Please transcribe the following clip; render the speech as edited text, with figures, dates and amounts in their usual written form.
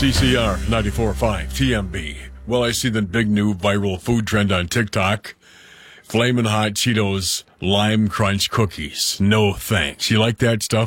CCR 94.5 TMB. Well, I see the big new viral food trend on TikTok. Flamin' Hot Cheetos Lime Crunch Cookies. No thanks. You like that stuff?